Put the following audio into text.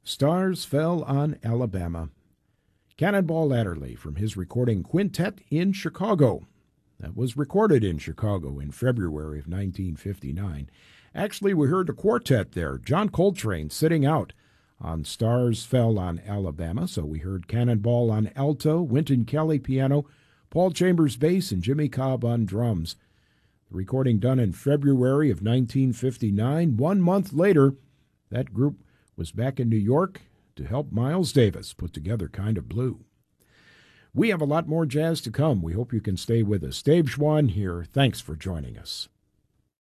Stars Fell on Alabama. Cannonball Adderley from his recording Quintet in Chicago. That was recorded in Chicago in February of 1959. Actually, we heard a quartet there. John Coltrane sitting out on Stars Fell on Alabama. So we heard Cannonball on alto, Wynton Kelly piano, Paul Chambers bass, and Jimmy Cobb on drums. The recording done in February of 1959. 1 month later, that group was back in New York to help Miles Davis put together Kind of Blue. We have a lot more jazz to come. We hope you can stay with us. Dave Schwann here. Thanks for joining us.